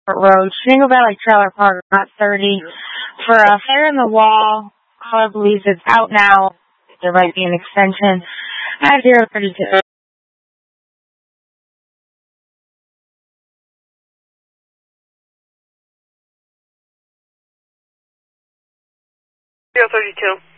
Road, Shingle Valley Trailer Park, not 30. For a Fair in the Wall, caller believes it's out now. There might be an extension at 032. 032.